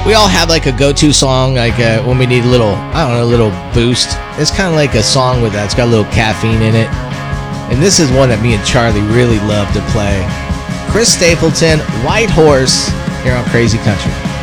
We all have like a go-to song, like when we need a little, a little boost. It's kind of like a song with that's got a little caffeine in it. And this is one that me and Charlie really love to play. Chris Stapleton, White Horse, here on Crazy Country.